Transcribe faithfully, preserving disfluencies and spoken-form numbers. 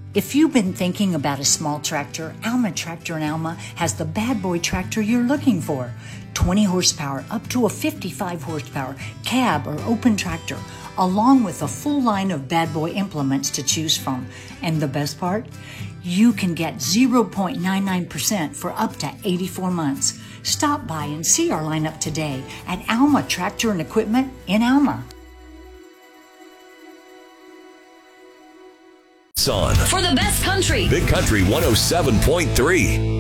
If you've been thinking about a small tractor, Alma Tractor in Alma has the bad boy tractor you're looking for. twenty horsepower up to a fifty-five horsepower cab or open tractor, along with a full line of bad boy implements to choose from. And the best part? You can get zero point nine nine percent for up to eighty-four months. Stop by and see our lineup today at Alma Tractor and Equipment in Alma. On. For the best country. Big Country one oh seven point three.